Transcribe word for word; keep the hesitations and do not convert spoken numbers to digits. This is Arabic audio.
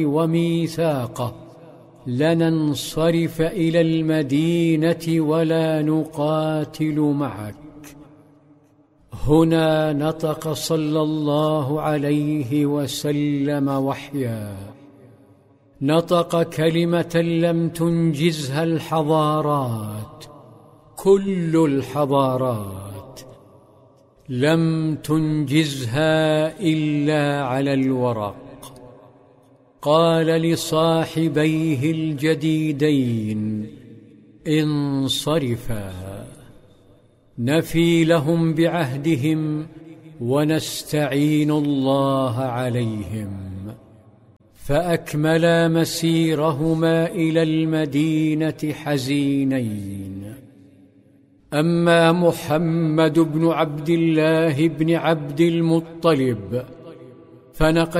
وميثاقه لننصرف إلى المدينة ولا نقاتل معك. هنا نطق صلى الله عليه وسلم وحيا، نطق كلمة لم تنجزها الحضارات، كل الحضارات لم تنجزها إلا على الورق. قال لصاحبيه الجديدين: انصرفا، نفي لهم بعهدهم ونستعين الله عليهم. فأكملا مسيرهما إلى المدينة حزينين. أما محمد بن عبد الله بن عبد المطلب فنقش